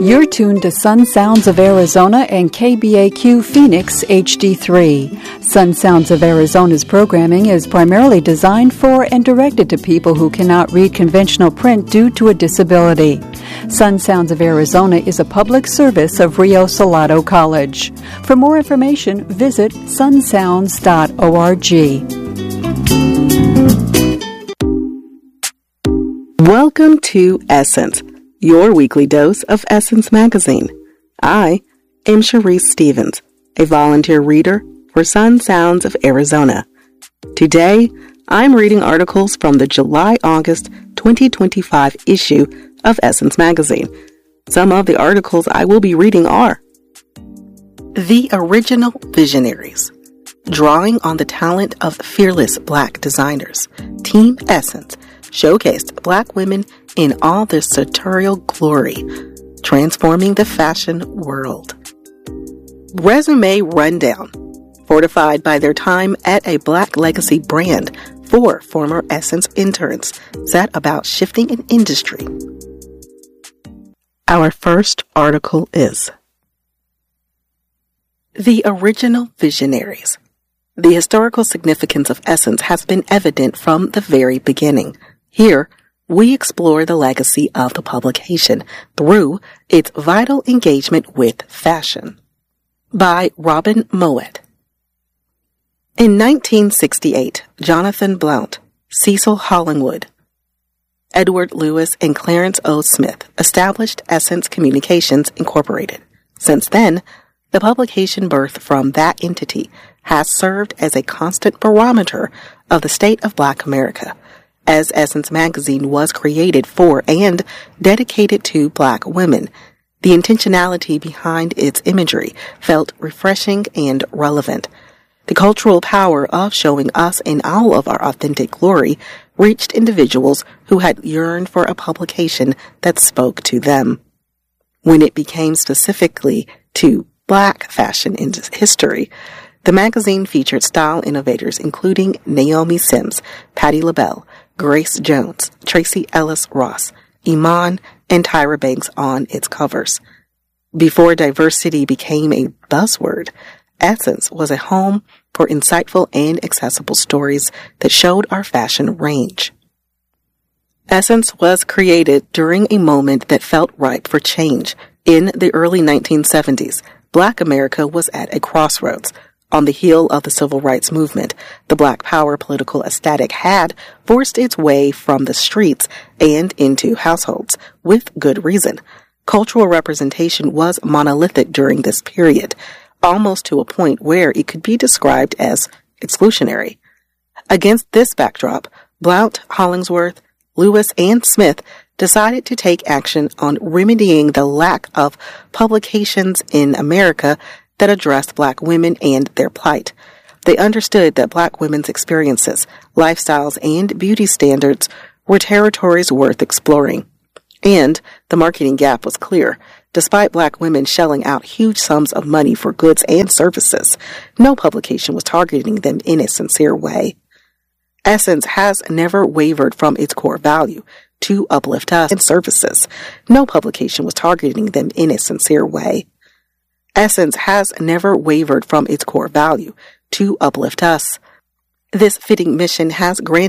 You're tuned to Sun Sounds of Arizona and KBAQ Phoenix HD3. Sun Sounds of Arizona's programming is primarily designed for and directed to people who cannot read conventional print due to a disability. Sun Sounds of Arizona is a public service of Rio Salado College. For more information, visit sunsounds.org. Welcome to Essence, your weekly dose of Essence Magazine. I am Sharice Stevens, a volunteer reader for Sun Sounds of Arizona. Today, I'm reading articles from the July-August 2025 issue of Essence Magazine. Some of the articles I will be reading are The Original Visionaries. Drawing on the talent of fearless Black designers, Team Essence showcased Black women in all their sartorial glory, transforming the fashion world. Resume Rundown. Fortified by their time at a Black legacy brand, 4 former Essence interns set about shifting an industry. Our first article is The Original Visionaries. The historical significance of Essence has been evident from the very beginning. Here, we explore the legacy of the publication through its vital engagement with fashion. By Robin Moet. In 1968, Jonathan Blount, Cecil Hollingwood, Edward Lewis, and Clarence O. Smith established Essence Communications Incorporated. Since then, the publication birthed from that entity has served as a constant barometer of the state of Black America, as Essence Magazine was created for and dedicated to Black women. The intentionality behind its imagery felt refreshing and relevant. The cultural power of showing us in all of our authentic glory reached individuals who had yearned for a publication that spoke to them. When it became specifically to Black fashion history, the magazine featured style innovators including Naomi Sims, Patti LaBelle, Grace Jones, Tracy Ellis Ross, Iman, and Tyra Banks on its covers. Before diversity became a buzzword, Essence was a home for insightful and accessible stories that showed our fashion range. Essence was created during a moment that felt ripe for change. In the early 1970s, Black America was at a crossroads. On the heel of the Civil Rights Movement, the Black Power political aesthetic had forced its way from the streets and into households, with good reason. Cultural representation was monolithic during this period, almost to a point where it could be described as exclusionary. Against this backdrop, Blount, Hollingsworth, Lewis, and Smith decided to take action on remedying the lack of publications in America that addressed Black women and their plight. They understood that Black women's experiences, lifestyles, and beauty standards were territories worth exploring. And the marketing gap was clear. Despite Black women shelling out huge sums of money for goods and services, no publication was targeting them in a sincere way. Essence has never wavered from its core value to uplift us and services. No publication was targeting them in a sincere way. Essence has never wavered from its core value to uplift us. This fitting mission has granted